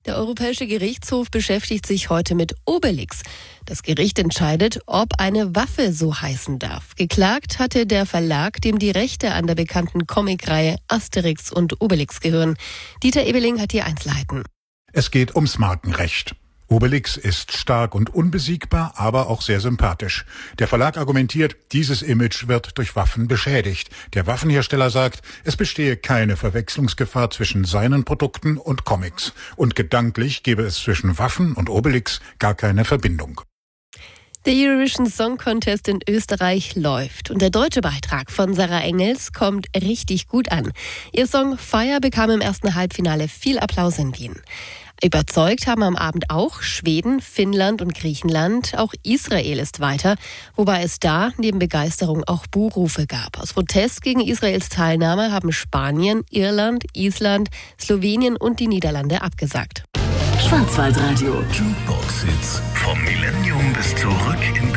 Der Europäische Gerichtshof beschäftigt sich heute mit Obelix. Das Gericht entscheidet, ob eine Waffe so heißen darf. Geklagt hatte der Verlag, dem die Rechte an der bekannten Comicreihe Asterix und Obelix gehören. Dieter Ebeling hat die Einzelheiten. Es geht ums Markenrecht. Obelix ist stark und unbesiegbar, aber auch sehr sympathisch. Der Verlag argumentiert, dieses Image wird durch Waffen beschädigt. Der Waffenhersteller sagt, es bestehe keine Verwechslungsgefahr zwischen seinen Produkten und Comics. Und gedanklich gebe es zwischen Waffen und Obelix gar keine Verbindung. Der Eurovision Song Contest in Österreich läuft und der deutsche Beitrag von Sarah Engels kommt richtig gut an. Ihr Song Fire bekam im ersten Halbfinale viel Applaus in Wien. Überzeugt haben am Abend auch Schweden, Finnland und Griechenland. Auch Israel ist weiter, wobei es da neben Begeisterung auch Buhrufe gab. Aus Protest gegen Israels Teilnahme haben Spanien, Irland, Island, Slowenien und die Niederlande abgesagt. Schwarzwaldradio. Jukebox-Hits vom Millennium bis zurück in